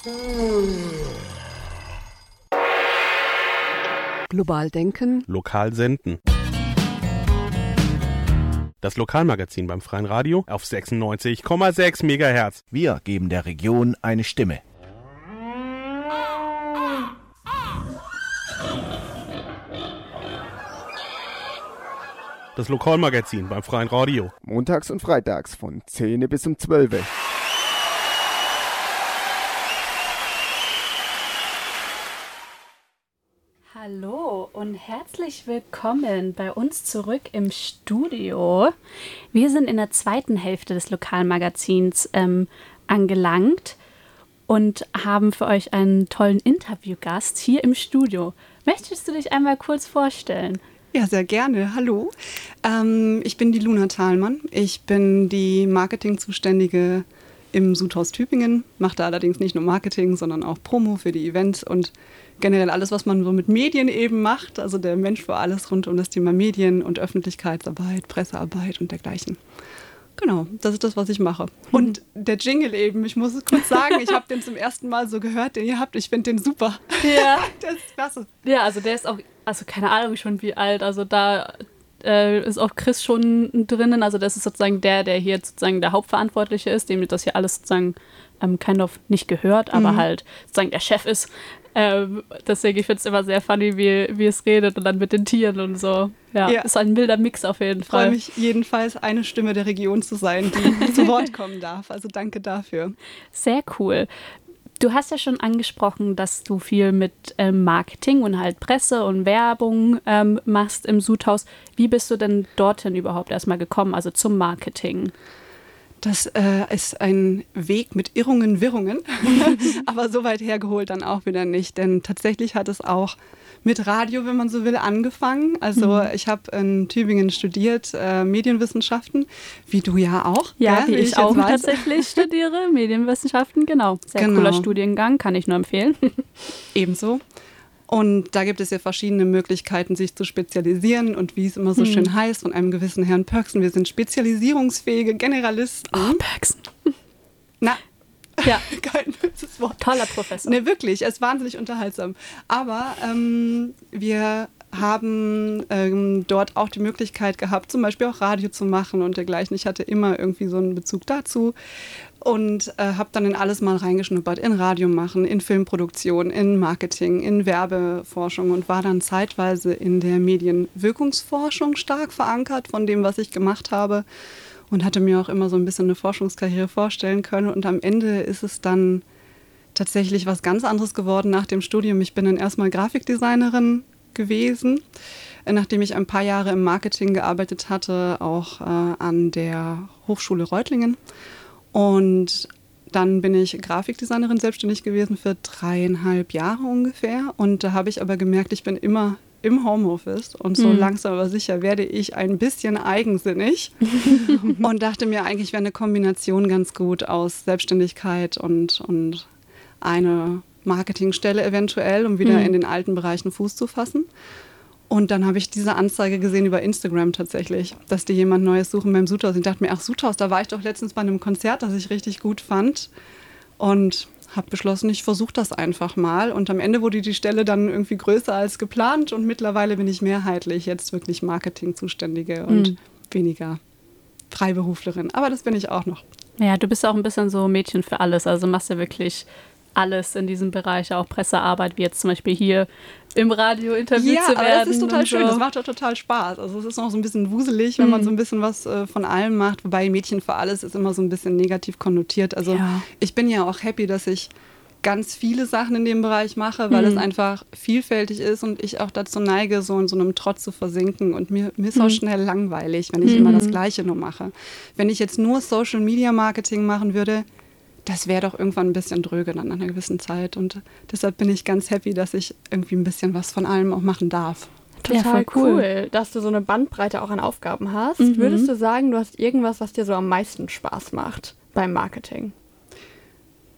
Global denken. Lokal senden. Das Lokalmagazin beim Freien Radio auf 96,6 MHz. Wir geben der Region eine Stimme. Das Lokalmagazin beim Freien Radio. Montags und freitags von 10 bis um 12. Hallo und herzlich willkommen bei uns zurück im Studio. Wir sind in der zweiten Hälfte des Lokalmagazins angelangt und haben für euch einen tollen Interviewgast hier im Studio. Möchtest du dich einmal kurz vorstellen? Ja, sehr gerne. Hallo. Ich bin die Luna Thalmann. Ich bin die Marketingzuständige im Sudhaus Tübingen. Mache da allerdings nicht nur Marketing, sondern auch Promo für die Events und generell alles, was man so mit Medien eben macht. Also der Mensch für alles rund um das Thema Medien und Öffentlichkeitsarbeit, Pressearbeit und dergleichen. Genau, das ist das, was ich mache. Und der Jingle eben, ich muss es kurz sagen, ich habe den zum ersten Mal so gehört, den ihr habt. Ich finde den super. Ja. Der ist klasse. Ja, also der ist auch, also keine Ahnung schon wie alt, also da ist auch Chris schon drinnen, also das ist sozusagen der hier jetzt sozusagen der Hauptverantwortliche ist, dem das hier alles sozusagen kind of nicht gehört, aber halt sozusagen der Chef ist. Deswegen, ich finde es immer sehr funny, wie es redet und dann mit den Tieren und so. Ja, ist ein milder Mix auf jeden Fall. Ich freue mich jedenfalls, eine Stimme der Region zu sein, die zu Wort kommen darf. Also danke dafür. Sehr cool. Du hast ja schon angesprochen, dass du viel mit Marketing und halt Presse und Werbung machst im Sudhaus. Wie bist du denn dorthin überhaupt erstmal gekommen, also zum Marketing? Das ist ein Weg mit Irrungen, Wirrungen, aber so weit hergeholt dann auch wieder nicht, denn tatsächlich hat es auch mit Radio, wenn man so will, angefangen. Also ich habe in Tübingen studiert, Medienwissenschaften, wie du ja auch. Ja, wie ich auch tatsächlich studiere, Medienwissenschaften, genau. Sehr cooler Studiengang, kann ich nur empfehlen. Ebenso. Und da gibt es ja verschiedene Möglichkeiten, sich zu spezialisieren und wie es immer so schön heißt von einem gewissen Herrn Pörksen, wir sind spezialisierungsfähige Generalisten. Oh, Pörksen. Na, ja. Kein böses Wort. Toller Professor. Ne, wirklich, er ist wahnsinnig unterhaltsam. Aber wir haben dort auch die Möglichkeit gehabt, zum Beispiel auch Radio zu machen und dergleichen. Ich hatte immer irgendwie so einen Bezug dazu. Und habe dann in alles mal reingeschnuppert, in Radio machen, in Filmproduktion, in Marketing, in Werbeforschung und war dann zeitweise in der Medienwirkungsforschung stark verankert von dem, was ich gemacht habe und hatte mir auch immer so ein bisschen eine Forschungskarriere vorstellen können. Und am Ende ist es dann tatsächlich was ganz anderes geworden nach dem Studium. Ich bin dann erstmal Grafikdesignerin gewesen, nachdem ich ein paar Jahre im Marketing gearbeitet hatte, auch an der Hochschule Reutlingen. Und dann bin ich Grafikdesignerin selbstständig gewesen für 3,5 Jahre ungefähr. Und da habe ich aber gemerkt, ich bin immer im Homeoffice und so langsam aber sicher werde ich ein bisschen eigensinnig und dachte mir, eigentlich wäre eine Kombination ganz gut aus Selbstständigkeit und eine Marketingstelle eventuell, um wieder in den alten Bereichen Fuß zu fassen. Und dann habe ich diese Anzeige gesehen über Instagram tatsächlich, dass die jemand Neues suchen beim Sudhaus. Ich dachte mir, ach Sudhaus, da war ich doch letztens bei einem Konzert, das ich richtig gut fand. Und habe beschlossen, ich versuche das einfach mal. Und am Ende wurde die Stelle dann irgendwie größer als geplant. Und mittlerweile bin ich mehrheitlich jetzt wirklich Marketing-Zuständige und weniger Freiberuflerin. Aber das bin ich auch noch. Ja, du bist auch ein bisschen so Mädchen für alles. Also machst ja wirklich alles in diesem Bereich, auch Pressearbeit, wie jetzt zum Beispiel hier im Radio interviewt zu werden. Ja, das ist total schön, das macht doch total Spaß. Also es ist noch so ein bisschen wuselig, wenn man so ein bisschen was von allem macht, wobei Mädchen für alles ist immer so ein bisschen negativ konnotiert. Also ich bin ja auch happy, dass ich ganz viele Sachen in dem Bereich mache, weil es einfach vielfältig ist und ich auch dazu neige, so in so einem Trott zu versinken und mir ist auch schnell langweilig, wenn ich immer das Gleiche nur mache. Wenn ich jetzt nur Social Media Marketing machen würde, das wäre doch irgendwann ein bisschen dröge dann an einer gewissen Zeit. Und deshalb bin ich ganz happy, dass ich irgendwie ein bisschen was von allem auch machen darf. Total cool, dass du so eine Bandbreite auch an Aufgaben hast. Würdest du sagen, du hast irgendwas, was dir so am meisten Spaß macht beim Marketing?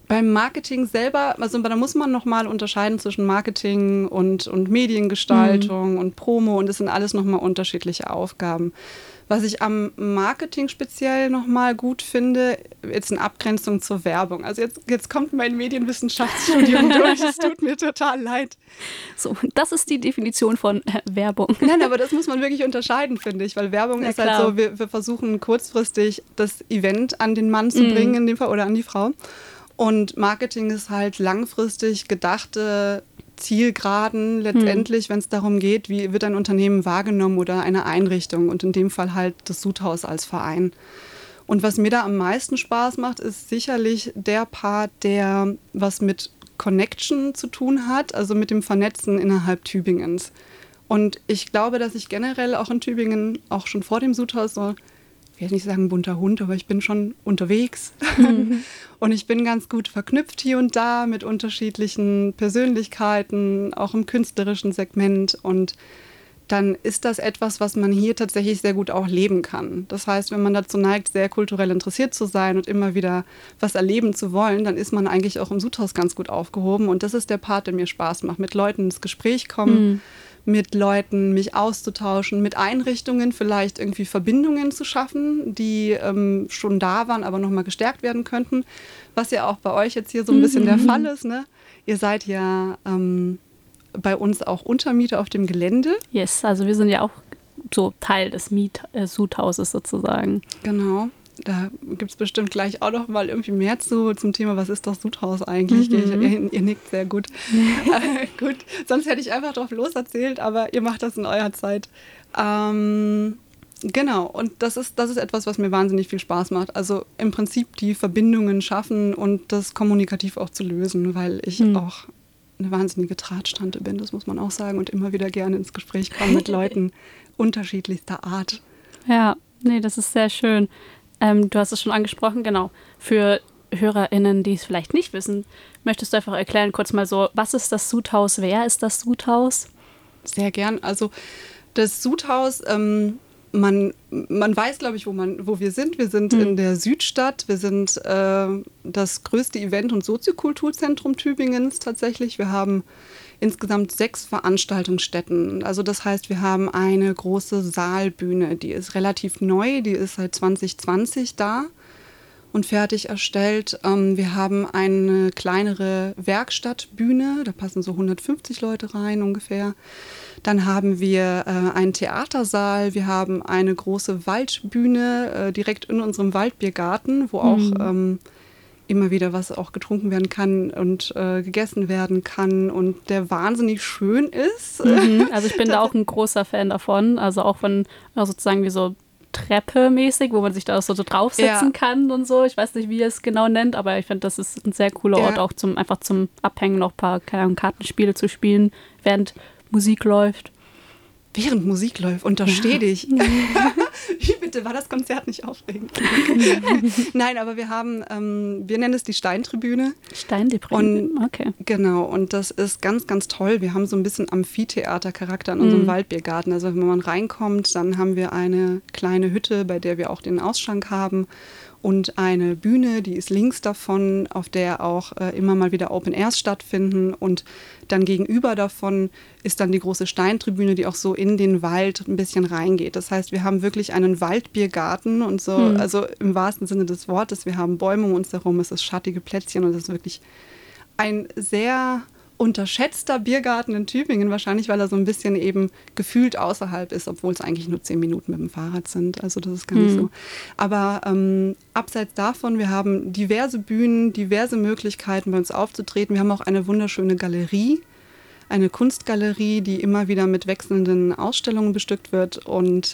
Beim Marketing selber, also da muss man nochmal unterscheiden zwischen Marketing und Mediengestaltung und Promo und das sind alles nochmal unterschiedliche Aufgaben. Was ich am Marketing speziell nochmal gut finde, jetzt in Abgrenzung zur Werbung. Also jetzt kommt mein Medienwissenschaftsstudium durch, es tut mir total leid. So, das ist die Definition von Werbung. Nein, aber das muss man wirklich unterscheiden, finde ich, weil Werbung ist halt so, wir versuchen kurzfristig das Event an den Mann zu bringen, in dem Fall, oder an die Frau. Und Marketing ist halt langfristig gedachte Zielgeraden letztendlich, wenn es darum geht, wie wird ein Unternehmen wahrgenommen oder eine Einrichtung und in dem Fall halt das Sudhaus als Verein. Und was mir da am meisten Spaß macht, ist sicherlich der Part, der was mit Connection zu tun hat, also mit dem Vernetzen innerhalb Tübingens. Und ich glaube, dass ich generell auch in Tübingen, auch schon vor dem Sudhaus, so, ich will nicht sagen bunter Hund, aber ich bin schon unterwegs. Und ich bin ganz gut verknüpft hier und da mit unterschiedlichen Persönlichkeiten, auch im künstlerischen Segment. Und dann ist das etwas, was man hier tatsächlich sehr gut auch leben kann. Das heißt, wenn man dazu neigt, sehr kulturell interessiert zu sein und immer wieder was erleben zu wollen, dann ist man eigentlich auch im Sudhaus ganz gut aufgehoben. Und das ist der Part, der mir Spaß macht. Mit Leuten ins Gespräch kommen, mit Leuten mich auszutauschen, mit Einrichtungen vielleicht irgendwie Verbindungen zu schaffen, die schon da waren, aber nochmal gestärkt werden könnten. Was ja auch bei euch jetzt hier so ein bisschen der Fall ist, ne? Ihr seid ja bei uns auch Untermieter auf dem Gelände. Yes, also wir sind ja auch so Teil des Sudhauses sozusagen. Genau. Da gibt es bestimmt gleich auch noch mal irgendwie mehr zum Thema, was ist das Sudhaus eigentlich? Ihr nickt sehr gut. Gut, sonst hätte ich einfach drauf loserzählt, aber ihr macht das in eurer Zeit. Genau, und das ist etwas, was mir wahnsinnig viel Spaß macht. Also im Prinzip die Verbindungen schaffen und das kommunikativ auch zu lösen, weil ich auch eine wahnsinnige Drahtstante bin, das muss man auch sagen, und immer wieder gerne ins Gespräch komme mit Leuten unterschiedlichster Art. Ja, nee, das ist sehr schön. Du hast es schon angesprochen, genau. Für HörerInnen, die es vielleicht nicht wissen, möchtest du einfach erklären, kurz mal so, was ist das Sudhaus? Wer ist das Sudhaus? Sehr gern. Also das Sudhaus, man weiß, glaube ich, wo wir sind. Wir sind in der Südstadt. Wir sind das größte Event- und Soziokulturzentrum Tübingens tatsächlich. Wir haben insgesamt 6 Veranstaltungsstätten. Also das heißt, wir haben eine große Saalbühne, die ist relativ neu, die ist seit 2020 da und fertig erstellt. Wir haben eine kleinere Werkstattbühne, da passen so 150 Leute rein ungefähr. Dann haben wir einen Theatersaal, wir haben eine große Waldbühne direkt in unserem Waldbiergarten, wo auch immer wieder was auch getrunken werden kann und gegessen werden kann und der wahnsinnig schön ist. Also ich bin da auch ein großer Fan davon, also auch von sozusagen wie so Treppe mäßig, wo man sich da so draufsetzen kann und so. Ich weiß nicht, wie ihr es genau nennt, aber ich finde, das ist ein sehr cooler Ort, auch zum Abhängen noch ein paar Kartenspiele zu spielen, während Musik läuft. Während Musik läuft, untersteh dich. Wie bitte, war das Konzert nicht aufregend? Nein, aber wir haben, wir nennen es die Steintribüne. Steintribüne, okay. Genau, und das ist ganz, ganz toll. Wir haben so ein bisschen Amphitheatercharakter in unserem Waldbiergarten. Also wenn man reinkommt, dann haben wir eine kleine Hütte, bei der wir auch den Ausschank haben. Und eine Bühne, die ist links davon, auf der auch immer mal wieder Open Airs stattfinden. Und dann gegenüber davon ist dann die große Steintribüne, die auch so in den Wald ein bisschen reingeht. Das heißt, wir haben wirklich einen Waldbiergarten und so, also im wahrsten Sinne des Wortes. Wir haben Bäume um uns herum, es ist schattige Plätzchen und es ist wirklich ein sehr unterschätzter Biergarten in Tübingen, wahrscheinlich, weil er so ein bisschen eben gefühlt außerhalb ist, obwohl es eigentlich nur 10 Minuten mit dem Fahrrad sind. Also das ist gar nicht so. Aber abseits davon, wir haben diverse Bühnen, diverse Möglichkeiten, bei uns aufzutreten. Wir haben auch eine wunderschöne Galerie, eine Kunstgalerie, die immer wieder mit wechselnden Ausstellungen bestückt wird. Und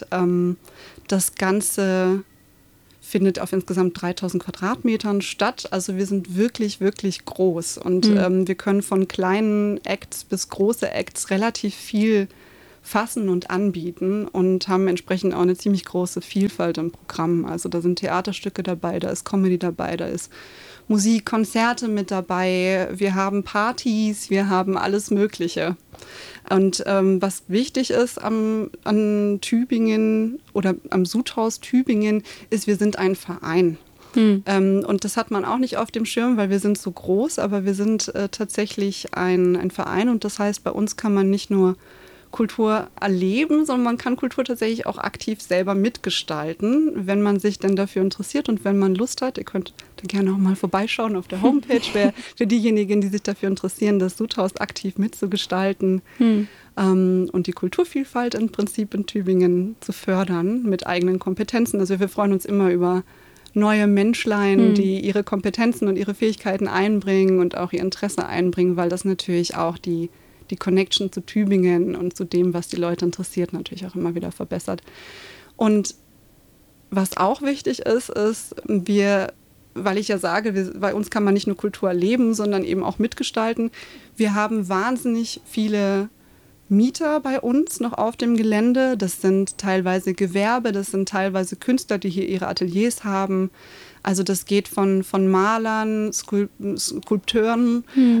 das Ganze findet auf insgesamt 3000 Quadratmetern statt. Also wir sind wirklich, wirklich groß. Und wir können von kleinen Acts bis große Acts relativ viel fassen und anbieten und haben entsprechend auch eine ziemlich große Vielfalt im Programm. Also da sind Theaterstücke dabei, da ist Comedy dabei, da ist Musik, Konzerte mit dabei, wir haben Partys, wir haben alles Mögliche. Und was wichtig ist an Tübingen oder am Sudhaus Tübingen, ist, wir sind ein Verein. Und das hat man auch nicht auf dem Schirm, weil wir sind so groß, aber wir sind tatsächlich ein Verein und das heißt, bei uns kann man nicht nur Kultur erleben, sondern man kann Kultur tatsächlich auch aktiv selber mitgestalten, wenn man sich denn dafür interessiert und wenn man Lust hat. Ihr könnt da gerne auch mal vorbeischauen auf der Homepage, für diejenigen, die sich dafür interessieren, das Sudhaus aktiv mitzugestalten und die Kulturvielfalt im Prinzip in Tübingen zu fördern mit eigenen Kompetenzen. Also wir freuen uns immer über neue Menschlein, die ihre Kompetenzen und ihre Fähigkeiten einbringen und auch ihr Interesse einbringen, weil das natürlich auch die Connection zu Tübingen und zu dem, was die Leute interessiert, natürlich auch immer wieder verbessert. Und was auch wichtig ist, weil ich ja sage, bei uns kann man nicht nur Kultur erleben, sondern eben auch mitgestalten. Wir haben wahnsinnig viele Mieter bei uns noch auf dem Gelände. Das sind teilweise Gewerbe, das sind teilweise Künstler, die hier ihre Ateliers haben. Also das geht von Malern, Skulpteuren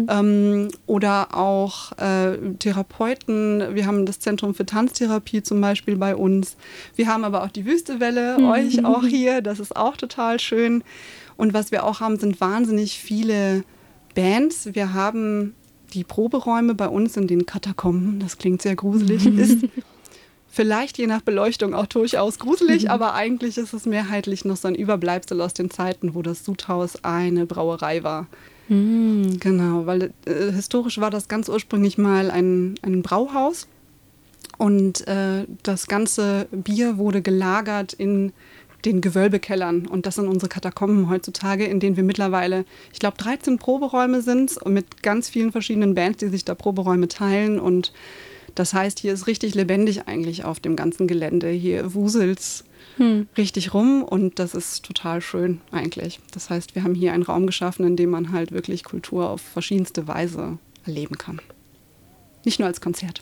oder auch Therapeuten. Wir haben das Zentrum für Tanztherapie zum Beispiel bei uns. Wir haben aber auch die Wüstewelle, euch auch hier. Das ist auch total schön. Und was wir auch haben, sind wahnsinnig viele Bands. Wir haben die Proberäume bei uns in den Katakomben. Das klingt sehr gruselig. Ist vielleicht je nach Beleuchtung auch durchaus gruselig, aber eigentlich ist es mehrheitlich noch so ein Überbleibsel aus den Zeiten, wo das Sudhaus eine Brauerei war. Genau, weil historisch war das ganz ursprünglich mal ein Brauhaus und das ganze Bier wurde gelagert in den Gewölbekellern. Und das sind unsere Katakomben heutzutage, in denen wir mittlerweile, ich glaube, 13 Proberäume sind und mit ganz vielen verschiedenen Bands, die sich da Proberäume teilen. Und das heißt, hier ist richtig lebendig eigentlich auf dem ganzen Gelände. Hier wuselt's richtig rum und das ist total schön eigentlich. Das heißt, wir haben hier einen Raum geschaffen, in dem man halt wirklich Kultur auf verschiedenste Weise erleben kann. Nicht nur als Konzert.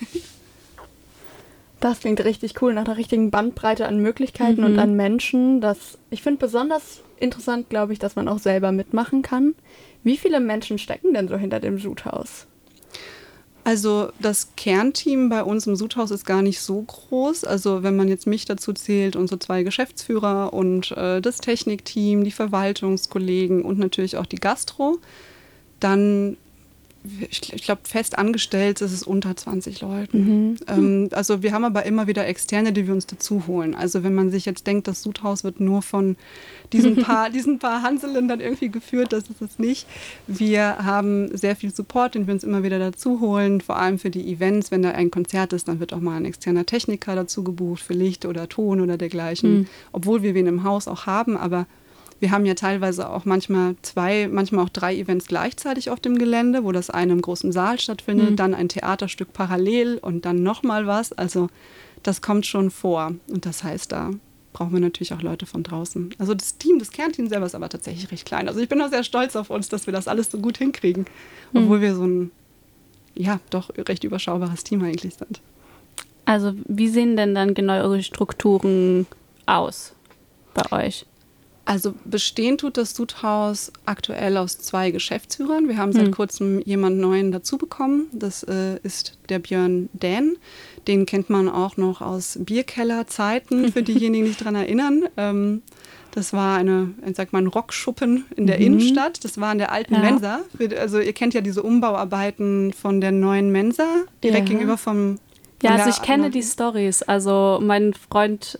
Das klingt richtig cool, nach einer richtigen Bandbreite an Möglichkeiten und an Menschen. Ich finde besonders interessant, glaube ich, dass man auch selber mitmachen kann. Wie viele Menschen stecken denn so hinter dem Sudhaus? Also das Kernteam bei uns im Sudhaus ist gar nicht so groß. Also wenn man jetzt mich dazu zählt, unsere 2 Geschäftsführer und das Technikteam, die Verwaltungskollegen und natürlich auch die Gastro, dann ich glaube, fest angestellt ist es unter 20 Leuten. Also wir haben aber immer wieder Externe, die wir uns dazu holen. Also wenn man sich jetzt denkt, das Sudhaus wird nur von diesen paar Hanselen dann irgendwie geführt, das ist es nicht. Wir haben sehr viel Support, den wir uns immer wieder dazu holen, vor allem für die Events. Wenn da ein Konzert ist, dann wird auch mal ein externer Techniker dazu gebucht für Licht oder Ton oder dergleichen. Obwohl wir wen im Haus auch haben, aber wir haben ja teilweise auch manchmal 2, manchmal auch 3 Events gleichzeitig auf dem Gelände, wo das eine im großen Saal stattfindet, dann ein Theaterstück parallel und dann nochmal was. Also das kommt schon vor. Und das heißt, da brauchen wir natürlich auch Leute von draußen. Also das Kernteam selber ist aber tatsächlich recht klein. Also ich bin auch sehr stolz auf uns, dass wir das alles so gut hinkriegen, obwohl wir so ein, ja, doch recht überschaubares Team eigentlich sind. Also wie sehen denn dann genau eure Strukturen aus bei euch? Also bestehen tut das Sudhaus aktuell aus 2 Geschäftsführern. Wir haben seit kurzem jemanden Neuen dazu bekommen. Das ist der Björn Dähn. Den kennt man auch noch aus Bierkellerzeiten, für diejenigen, die sich daran erinnern. Das war ein Rockschuppen in der Innenstadt. Das war in der alten Mensa. Also ihr kennt ja diese Umbauarbeiten von der neuen Mensa, direkt gegenüber vom... Ja, also ich kenne die Storys. Also mein Freund...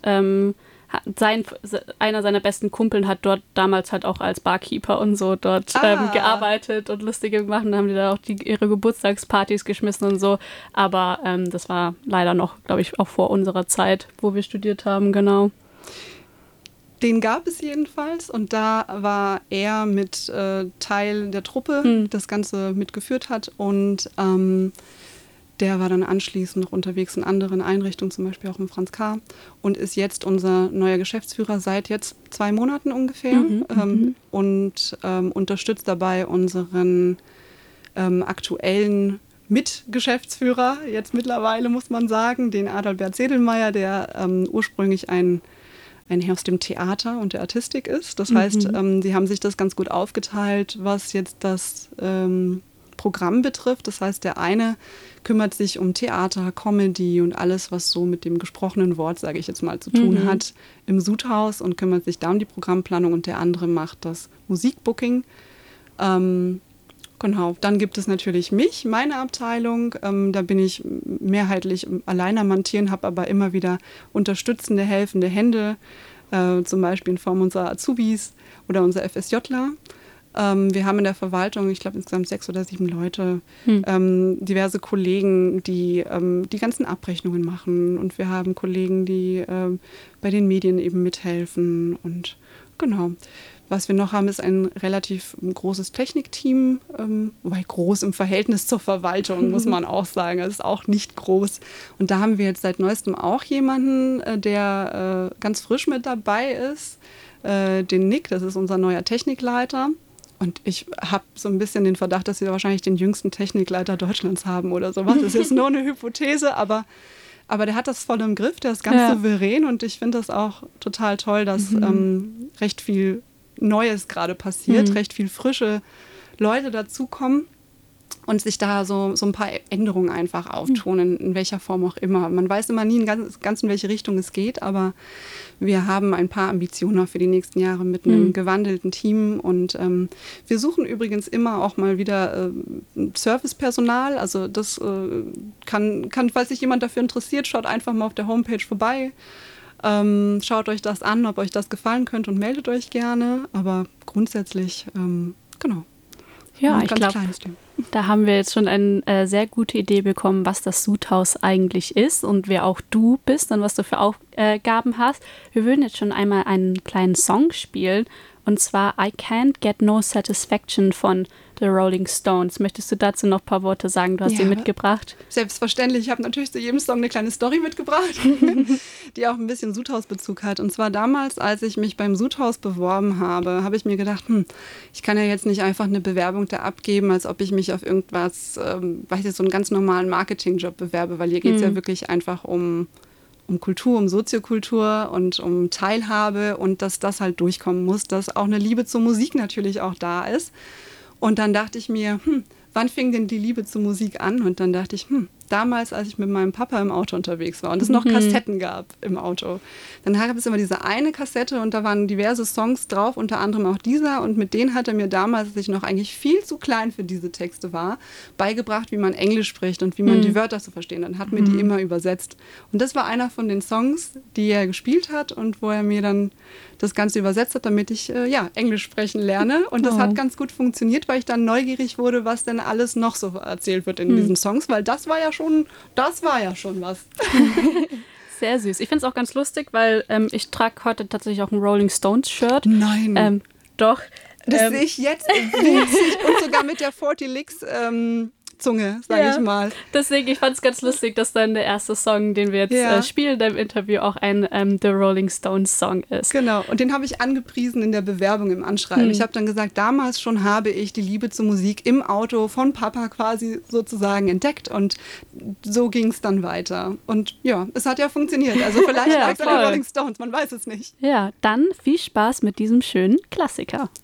einer seiner besten Kumpeln hat dort damals halt auch als Barkeeper und so dort gearbeitet und lustige gemacht. Und dann haben die da auch ihre Geburtstagspartys geschmissen und so. Aber das war leider noch, glaube ich, auch vor unserer Zeit, wo wir studiert haben, genau. Den gab es jedenfalls und da war er mit Teil der Truppe, das Ganze mitgeführt hat und der war dann anschließend noch unterwegs in anderen Einrichtungen, zum Beispiel auch im Franz K. und ist jetzt unser neuer Geschäftsführer seit jetzt 2 Monaten ungefähr und unterstützt dabei unseren aktuellen Mitgeschäftsführer, jetzt mittlerweile muss man sagen, den Adalbert Sedelmeier, der ursprünglich ein Herr aus dem Theater und der Artistik ist. Das heißt, sie haben sich das ganz gut aufgeteilt, was jetzt das Programm betrifft. Das heißt, der eine kümmert sich um Theater, Comedy und alles, was so mit dem gesprochenen Wort, sage ich jetzt mal, zu tun hat im Sudhaus und kümmert sich da um die Programmplanung und der andere macht das Musikbooking. Genau, dann gibt es natürlich mich, meine Abteilung. Da bin ich mehrheitlich allein am Montieren, habe aber immer wieder unterstützende, helfende Hände, zum Beispiel in Form unserer Azubis oder unserer FSJler. Wir haben in der Verwaltung, ich glaube insgesamt 6 oder 7 Leute, diverse Kollegen, die die ganzen Abrechnungen machen. Und wir haben Kollegen, die bei den Medien eben mithelfen. Und genau. Was wir noch haben, ist ein relativ großes Technikteam, wobei groß im Verhältnis zur Verwaltung, muss man auch sagen. Es ist auch nicht groß. Und da haben wir jetzt seit neuestem auch jemanden, der ganz frisch mit dabei ist, den Nick, das ist unser neuer Technikleiter. Und ich habe so ein bisschen den Verdacht, dass wir wahrscheinlich den jüngsten Technikleiter Deutschlands haben oder sowas. Das ist jetzt nur eine Hypothese, aber der hat das voll im Griff, der ist ganz souverän und ich finde das auch total toll, dass recht viel Neues gerade passiert, recht viel frische Leute dazukommen und sich da so ein paar Änderungen einfach auftun, in welcher Form auch immer. Man weiß immer nie ganz in welche Richtung es geht, aber wir haben ein paar Ambitionen für die nächsten Jahre mit einem gewandelten Team und wir suchen übrigens immer auch mal wieder Servicepersonal, also das kann, falls sich jemand dafür interessiert, schaut einfach mal auf der Homepage vorbei. Schaut euch das an, ob euch das gefallen könnte und meldet euch gerne. Aber grundsätzlich, genau. Ja, ich glaube, da haben wir jetzt schon eine sehr gute Idee bekommen, was das Sudhaus eigentlich ist und wer auch du bist und was du für Aufgaben hast. Wir würden jetzt schon einmal einen kleinen Song spielen und zwar I Can't Get No Satisfaction von The Rolling Stones. Möchtest du dazu noch ein paar Worte sagen? Du hast sie mitgebracht. Selbstverständlich. Ich habe natürlich zu jedem Song eine kleine Story mitgebracht, die auch ein bisschen Sudhaus-Bezug hat. Und zwar damals, als ich mich beim Sudhaus beworben habe, habe ich mir gedacht, ich kann ja jetzt nicht einfach eine Bewerbung da abgeben, als ob ich mich auf irgendwas, so einen ganz normalen Marketingjob bewerbe, weil hier geht es ja wirklich einfach um Kultur, um Soziokultur und um Teilhabe und dass das halt durchkommen muss, dass auch eine Liebe zur Musik natürlich auch da ist. Und dann dachte ich mir, wann fing denn die Liebe zur Musik an? Und dann dachte ich, damals, als ich mit meinem Papa im Auto unterwegs war und es noch Kassetten gab im Auto, dann gab es immer diese eine Kassette und da waren diverse Songs drauf, unter anderem auch dieser. Und mit denen hat er mir damals, als ich noch eigentlich viel zu klein für diese Texte war, beigebracht, wie man Englisch spricht und wie man die Wörter zu verstehen. Dann hat mir die immer übersetzt. Und das war einer von den Songs, die er gespielt hat und wo er mir dann das Ganze übersetzt hat, damit ich Englisch sprechen lerne. Und das hat ganz gut funktioniert, weil ich dann neugierig wurde, was denn alles noch so erzählt wird in diesen Songs, weil das war ja schon was. Sehr süß. Ich finde es auch ganz lustig, weil ich trage heute tatsächlich auch ein Rolling Stones Shirt. Nein. Doch. Das sehe ich jetzt witzig und sogar mit der 40 Licks Zunge, sage ich mal. Deswegen, ich fand es ganz lustig, dass dann der erste Song, den wir jetzt spielen im Interview, auch ein The Rolling Stones Song ist. Genau, und den habe ich angepriesen in der Bewerbung im Anschreiben. Ich habe dann gesagt, damals schon habe ich die Liebe zur Musik im Auto von Papa quasi sozusagen entdeckt und so ging es dann weiter. Und ja, es hat ja funktioniert. Also vielleicht lag es an den Rolling Stones, man weiß es nicht. Ja, dann viel Spaß mit diesem schönen Klassiker.